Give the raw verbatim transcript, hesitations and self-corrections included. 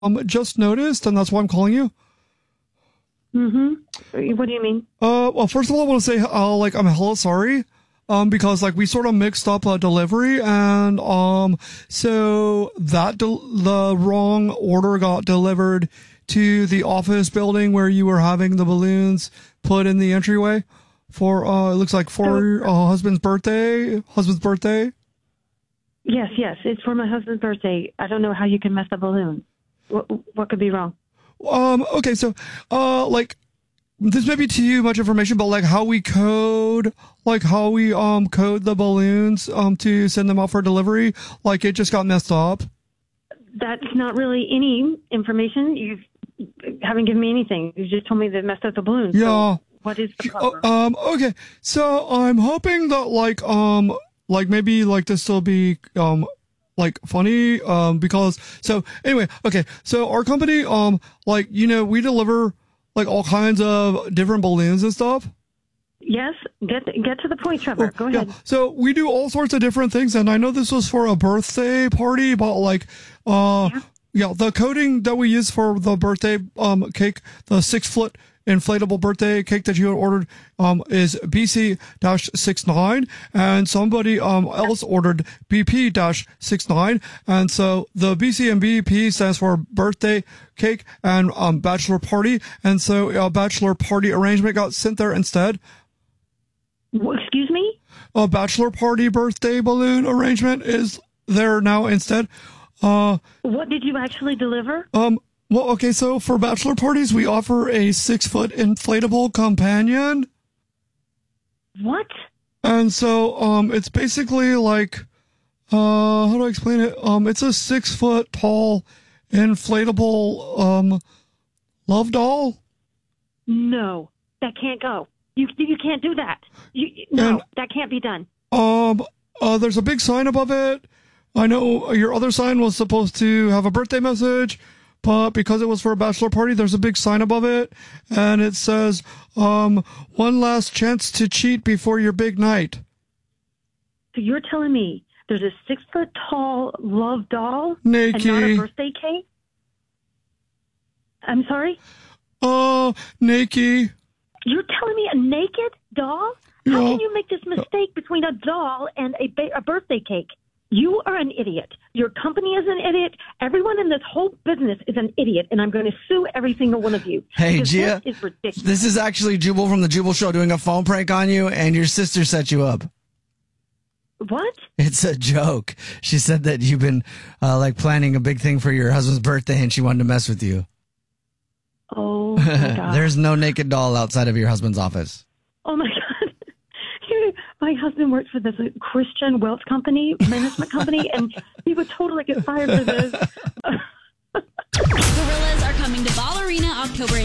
um just noticed, and that's why I'm calling you. Mm-hmm. What do you mean? Uh, well, first of all, I want to say, uh, like, I'm hella sorry, um, because, like, we sort of mixed up a delivery, and, um, so that del- the wrong order got delivered to the office building where you were having the balloons put in the entryway for, uh, it looks like for your uh, husband's birthday, husband's birthday. Yes, yes, it's for my husband's birthday. I don't know how you can mess up a balloon. What, what could be wrong? Um, okay, so, uh, like, this may be too much information, but like how we code, like how we, um, code the balloons, um, to send them out for delivery, like it just got messed up. That's not really any information. You haven't given me anything. You just told me they messed up the balloons. Yeah. So what is the Uh, problem? um, okay, so I'm hoping that like, um, like maybe like this will be, um, like funny, um, because, so anyway, okay, so our company, um, like, you know, we deliver like all kinds of different balloons and stuff. Yes, get get to the point, Trevor. Go ahead. Yeah, so we do all sorts of different things, and I know this was for a birthday party, but like, uh, yeah, yeah the coding that we use for the birthday, um, cake, the six foot inflatable birthday cake that you had ordered, um, is B C sixty-nine, and somebody, um, else ordered B P sixty-nine, and so the B C and B P stands for birthday cake and, um, bachelor party, and so a bachelor party arrangement got sent there instead. Excuse me? A bachelor party birthday balloon arrangement is there now instead. Uh, what did you actually deliver? Um, well, okay, so for bachelor parties, we offer a six foot inflatable companion. What? And so, um, it's basically like, uh, how do I explain it? Um, it's a six foot tall inflatable, um, love doll. No, that can't go. You you can't do that. You, no, and, that can't be done. Um, uh, there's a big sign above it. I know your other sign was supposed to have a birthday message, but because it was for a bachelor party, there's a big sign above it, and it says, um, one last chance to cheat before your big night. So you're telling me there's a six-foot-tall love doll Naked. and not a birthday cake? I'm sorry? Uh, naked. You're telling me a naked doll? Yeah. How can you make this mistake between a doll and a, ba- a birthday cake? You are an idiot. Your company is an idiot. Everyone in this whole business is an idiot, and I'm going to sue every single one of you. Hey, Gia, this is ridiculous. This is actually Jubal from the Jubal Show doing a phone prank on you, and your sister set you up. What? It's a joke. She said that you've been uh, like planning a big thing for your husband's birthday, and she wanted to mess with you. Oh, my God. There's no naked doll outside of your husband's office. Oh, my God. My husband works for this Christian wealth company, management company, and he would totally get fired for this.